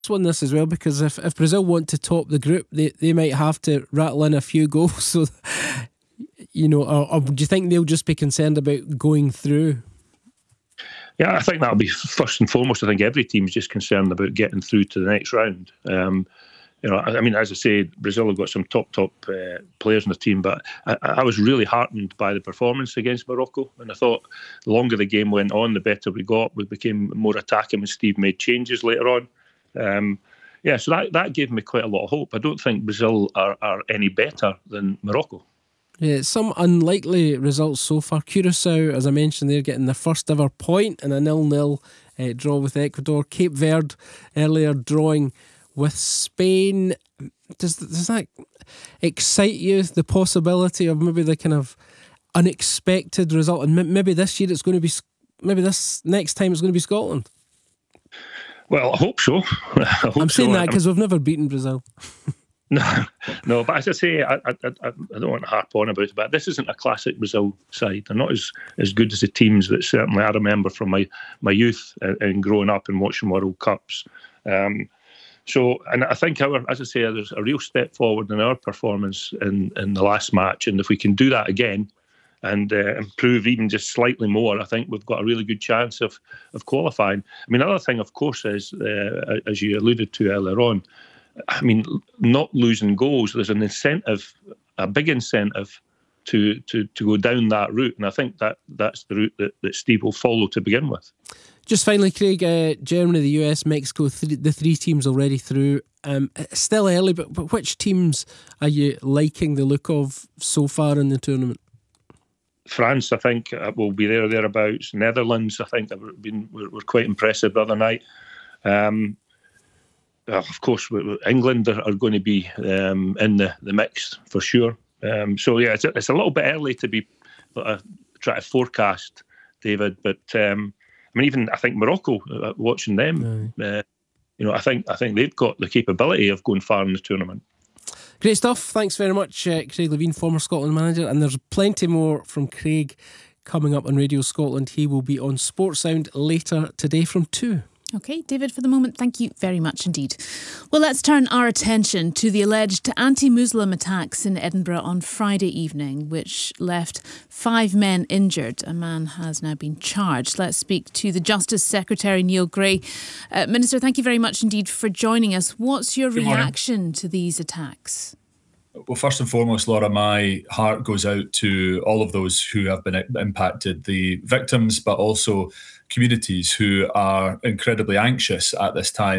one this as well, because if Brazil want to top the group, they might have to rattle in a few goals. So, or do you think they'll just be concerned about going through? Yeah, I think that'll be first and foremost. I think every team's just concerned about getting through to the next round. As I say, Brazil have got some top players in the team, but I was really heartened by the performance against Morocco, and I thought the longer the game went on, the better we got. We became more attacking when Steve made changes later on. So that gave me quite a lot of hope. I don't think Brazil are any better than Morocco. Yeah, some unlikely results so far. Curacao, as I mentioned, they're getting their first ever point in a 0-0 draw with Ecuador. Cape Verde earlier drawing with Spain. Does that excite you, the possibility of maybe the kind of unexpected result? And maybe this year it's going to be, maybe this next time it's going to be Scotland? Well, I hope so. I'm saying that because we've never beaten Brazil. No, but as I say, I don't want to harp on about it, but this isn't a classic Brazil side. They're not as good as the teams that certainly I remember from my youth and growing up and watching World Cups. And I think as I say, there's a real step forward in our performance in the last match, and if we can do that again and improve even just slightly more, I think we've got a really good chance of qualifying. I mean, another thing, of course, is as you alluded to earlier on, I mean, not losing goals. There's an incentive, a big incentive, to go down that route, and I think that's the route that Steve will follow to begin with. Just finally, Craig, Germany, the US, Mexico, the three teams already through. Still early, but which teams are you liking the look of so far in the tournament? France, I think, will be there or thereabouts. Netherlands, I think, were quite impressive the other night. Of course, England are going to be in the mix for sure. It's a little bit early to be try to forecast, David. But I think Morocco, watching them, I think they've got the capability of going far in the tournament. Great stuff. Thanks very much, Craig Levein, former Scotland manager. And there's plenty more from Craig coming up on Radio Scotland. He will be on Sportsound later today from 2. OK, David, for the moment, thank you very much indeed. Well, let's turn our attention to the alleged anti-Muslim attacks in Edinburgh on Friday evening, which left 5 men injured. A man has now been charged. Let's speak to the Justice Secretary, Neil Gray. Minister, thank you very much indeed for joining us. What's your reaction to these attacks? Well, first and foremost, Laura, my heart goes out to all of those who have been impacted, the victims, but also communities who are incredibly anxious at this time.